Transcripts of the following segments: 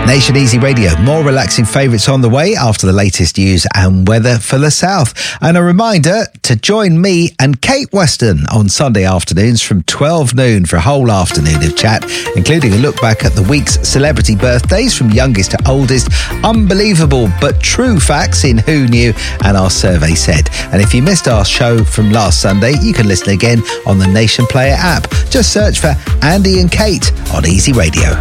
Nation Easy Radio, more relaxing favourites on the way after the latest news and weather for the south. And a reminder to join me and Kate Weston on Sunday afternoons from 12 noon for a whole afternoon of chat, including a look back at the week's celebrity birthdays from youngest to oldest, unbelievable but true facts in Who Knew and Our Survey Said. And if you missed our show from last Sunday, you can listen again on the Nation Player app. Just search for Andy and Kate on Easy Radio.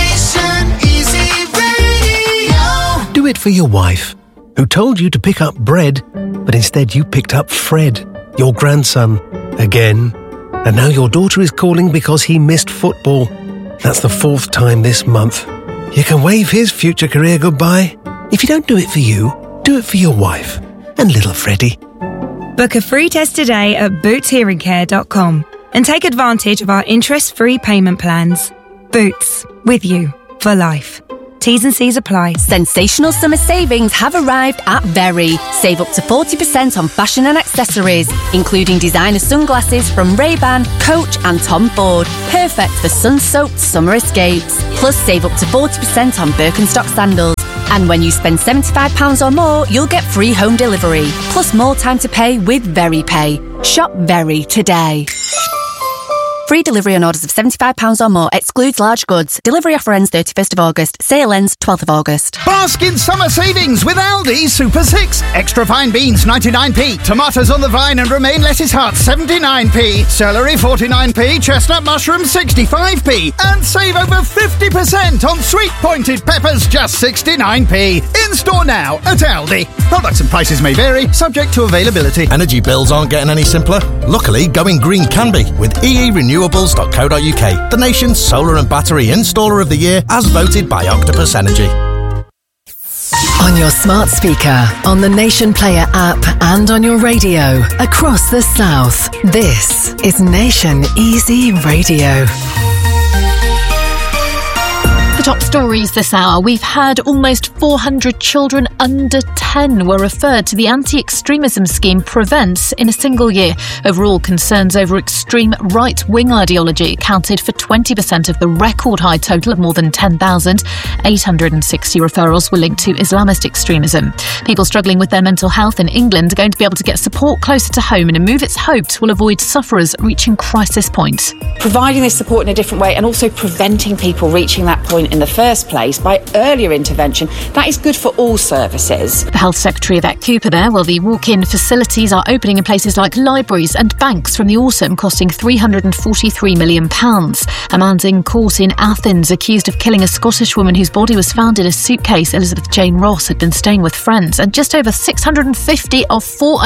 Do it for your wife, who told you to pick up bread, but instead you picked up Fred, your grandson, again. And now your daughter is calling because he missed football. That's the 4th time this month. You can wave his future career goodbye. If you don't do it for you, do it for your wife and little Freddie. Book a free test today at bootshearingcare.com and take advantage of our interest-free payment plans. Boots, with you for life. T's and C's apply. Sensational summer savings have arrived at Very. Save up to 40% on fashion and accessories, including designer sunglasses from Ray-Ban, Coach and Tom Ford. Perfect for sun-soaked summer escapes. Plus, save up to 40% on Birkenstock sandals. And when you spend £75 or more, you'll get free home delivery. Plus more time to pay with Very Pay. Shop Very today. Free delivery on orders of £75 or more. Excludes large goods. Delivery offer ends 31st of August. Sale ends 12th of August. Bask in summer savings with Aldi Super 6. Extra fine beans 99p. Tomatoes on the vine and romaine lettuce heart 79p. Celery 49p. Chestnut mushroom 65p. And save over 50% on sweet pointed peppers just 69p. In store now at Aldi. Products and prices may vary, subject to availability. Energy bills aren't getting any simpler. Luckily, going green can be with eerenewables.co.uk, the nation's solar and battery installer of the year as voted by Octopus Energy. On your smart speaker, on the Nation Player app and on your radio across the south, this is Nation Easy Radio. The top stories this hour. We've heard almost 400 children under 10 were referred to the anti-extremism scheme Prevent in a single year. Overall, concerns over extreme right-wing ideology accounted for 20% of the record high total of more than 10,000. 860 referrals were linked to Islamist extremism. People struggling with their mental health in England are going to be able to get support closer to home in a move it's hoped will avoid sufferers reaching crisis point. Providing this support in a different way and also preventing people reaching that point in the first place by earlier intervention, that is good for all services. The Health Secretary Yvette Cooper there. Well, the walk-in facilities are opening in places like libraries and banks from the autumn, costing £343 million. A man's in court in Athens accused of killing a Scottish woman whose body was found in a suitcase. Elizabeth Jane Ross had been staying with friends, and just over 650 of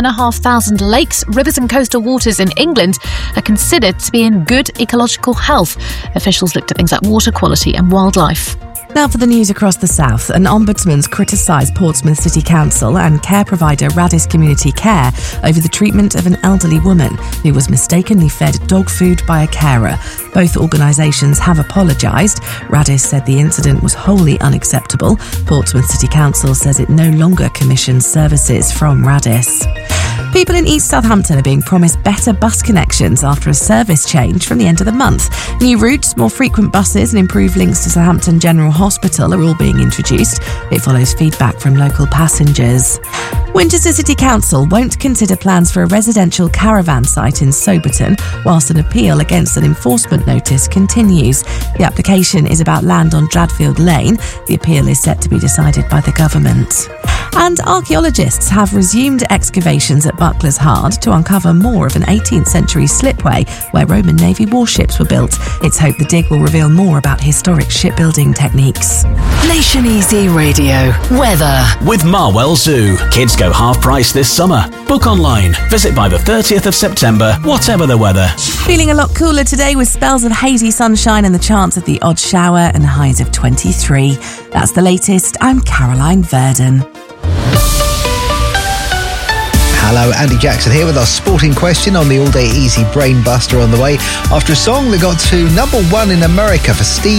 4,500 lakes, rivers and coastal waters in England are considered to be in good ecological health. Officials looked at things like water quality and wildlife. Now for the news across the south. An ombudsman's criticised Portsmouth City Council and care provider Radis Community Care over the treatment of an elderly woman who was mistakenly fed dog food by a carer. Both organisations have apologised. Radis said the incident was wholly unacceptable. Portsmouth City Council says it no longer commissions services from Radis. People in East Southampton are being promised better bus connections after a service change from the end of the month. New routes, more frequent buses and improved links to Southampton General Hospital are all being introduced. It follows feedback from local passengers. Winchester City Council won't consider plans for a residential caravan site in Soberton whilst an appeal against an enforcement notice continues. The application is about land on Dradfield Lane. The appeal is set to be decided by the government. And archaeologists have resumed excavations at Buckler's Hard to uncover more of an 18th century slipway where Roman Navy warships were built. It's hoped the dig will reveal more about historic shipbuilding techniques. Nation Easy Radio. Weather. With Marwell Zoo. Kids go half price this summer. Book online. Visit by the 30th of September, whatever the weather. Feeling a lot cooler today with spells of hazy sunshine and the chance of the odd shower and highs of 23. That's the latest. I'm Caroline Verdon. Hello, Andy Jackson here with our sporting question on the All Day Easy Brain Buster on the way after a song that got to #1 in America for Steve